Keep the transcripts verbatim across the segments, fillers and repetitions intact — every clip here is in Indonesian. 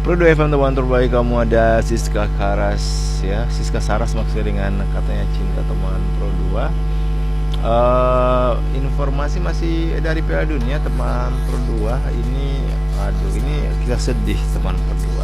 Pro dua F M teman terbaik kamu, ada Siska Karas ya, Siska Saras maksudnya dengan katanya cinta teman Pro dua. Uh, informasi masih dari Piala Dunia teman Pro dua ini, aduh ini kita sedih teman Pro dua.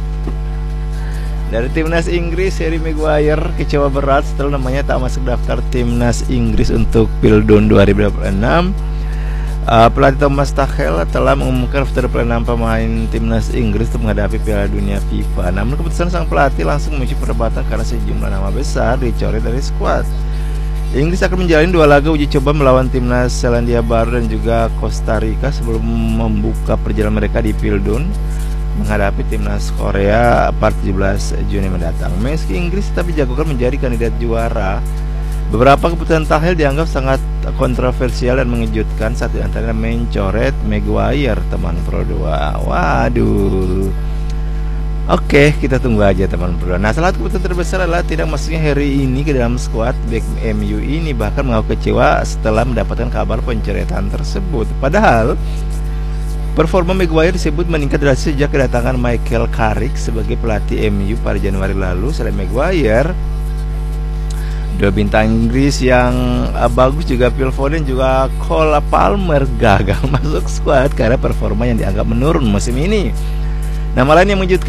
Dari timnas Inggris, Harry Maguire kecewa berat setelah namanya tak masuk daftar timnas Inggris untuk Pildun dua ribu dua puluh enam. Uh, pelatih Thomas Tuchel telah mengumumkan daftar enam pemain timnas Inggris untuk menghadapi Piala Dunia FIFA. Namun keputusan sang pelatih langsung memicu perdebatan karena sejumlah nama besar dicoret dari skuad. Inggris akan menjalani dua laga uji coba melawan timnas Selandia Baru dan juga Costa Rica sebelum membuka perjalanan mereka di Pildun menghadapi timnas Korea pada tujuh belas Juni mendatang. Meski Inggris tetap dijagokan menjadi kandidat juara, beberapa keputusan Tuchel dianggap sangat kontroversial dan mengejutkan. Satu di antaranya mencoret Maguire teman Pro dua. Waduh. Oke, kita tunggu aja teman Pro dua. Nah, salah satu keputusan terbesar adalah tidak masuknya Harry ini ke dalam skuad. Back M U ini bahkan mengaku kecewa setelah mendapatkan kabar pencoretan tersebut. Padahal performa Maguire disebut meningkat drastis sejak kedatangan Michael Carrick sebagai pelatih M U pada Januari lalu. Selain Maguire, dua bintang Inggris yang uh, bagus juga Phil Foden juga Cole Palmer gagal masuk skuad karena performa yang dianggap menurun musim ini. Nama lain yang mengejutkan